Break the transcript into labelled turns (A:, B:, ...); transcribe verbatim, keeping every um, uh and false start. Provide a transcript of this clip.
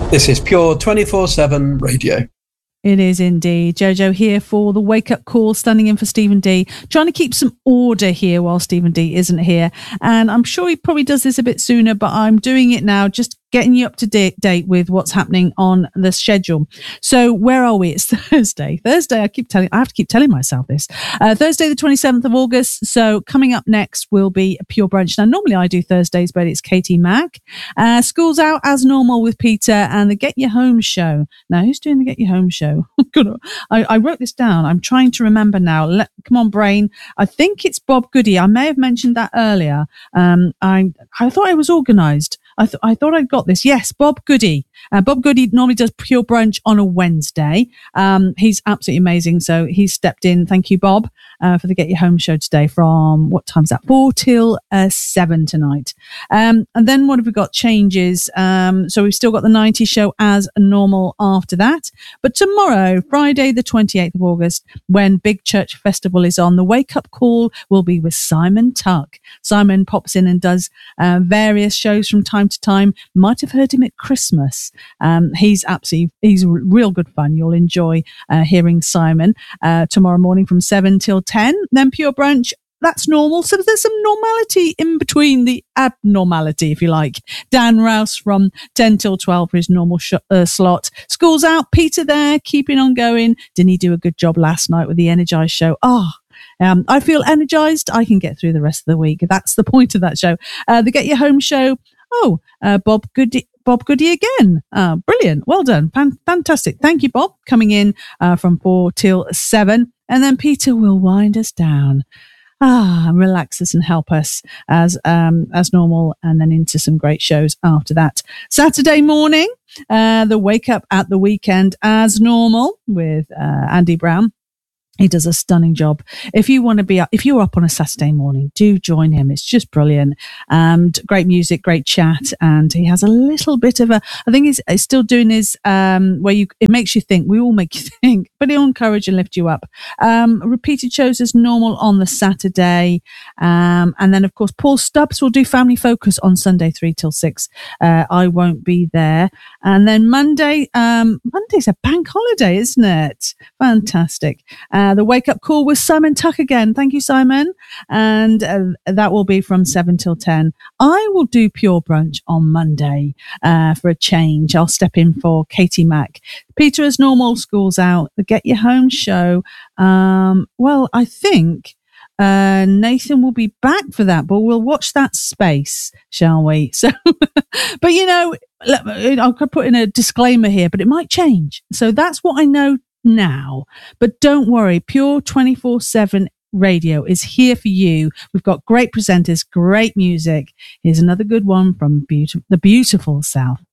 A: This is Pure twenty-four seven Radio.
B: It is indeed. Jojo here for the wake-up call, standing in for Stephen D. Trying to keep some order here while Stephen D isn't here. And I'm sure he probably does this a bit sooner, but I'm doing it now, just getting you up to date, date with what's happening on the schedule. So where are we? It's Thursday. Thursday, I keep telling, I have to keep telling myself this. Uh, Thursday, the twenty-seventh of August. So coming up next will be a Pure Brunch. Now, normally I do Thursdays, but it's Katie Mack. Uh, school's out as normal with Peter and the Get You Home show. Now, who's doing the Get You Home show? I, I wrote this down. I'm trying to remember now. Let, come on, brain. I think it's Bob Goody. I may have mentioned that earlier. Um, I I thought I was organised. I, th- I thought I'd got this. Yes, Bob Goody. Uh, Bob Goody normally does Pure Brunch on a Wednesday. Um, he's absolutely amazing. So he's stepped in. Thank you, Bob, uh, for the Get You Home show today from, what time's that? Four till uh, seven tonight. Um, and then what have we got? Changes. Um, so we've still got the ninety show as normal after that. But tomorrow, Friday, the twenty-eighth of August, when Big Church Festival is on, the wake-up call will be with Simon Tuck. Simon pops in and does uh, various shows from time to time. Might have heard him at Christmas. Um, he's absolutely, he's real good fun. You'll enjoy uh, hearing Simon uh, tomorrow morning from seven till ten. Then Pure Brunch. That's normal. So there's some normality in between the abnormality, if you like. Dan Rouse from ten till twelve for his normal sh- uh, slot. School's out. Peter there, keeping on going. Didn't he do a good job last night with the Energized show? Oh, um, I feel energized. I can get through the rest of the week. That's the point of that show. Uh, the Get Your Home show. Oh, uh, Bob Goody. Bob Goody again. Uh, brilliant. Well done. Fan- fantastic. Thank you, Bob, coming in uh, from four till seven. And then Peter will wind us down. Ah, relax us and help us as um, as normal, and then into some great shows after that. Saturday morning, uh, the Wake Up at the Weekend as normal with uh, Andy Brown. He does a stunning job. If you want to be up, if you're up on a Saturday morning, do join him. It's just brilliant. Um, great music, great chat. And he has a little bit of a, I think he's, he's still doing his, um, where you, it makes you think, we all make you think, but he'll encourage and lift you up. Um, repeated shows as normal on the Saturday. Um, and then of course, Paul Stubbs will do Family Focus on Sunday, three till six. Uh, I won't be there. And then Monday, um, Monday's a bank holiday, isn't it? Fantastic. Um, Uh, the wake up call with Simon Tuck again. Thank you, Simon. And uh, that will be from seven till ten. I will do Pure Brunch on Monday uh, for a change. I'll step in for Katie Mack. Peter as normal, school's out. The Get Your Home show. Um, well, I think uh, Nathan will be back for that, but we'll watch that space, shall we? So, but you know, I could put in a disclaimer here, but it might change. So that's what I know now. But don't worry, Pure twenty-four seven Radio is here for you. We've got great presenters, great music. Here's another good one from beautiful, the beautiful South.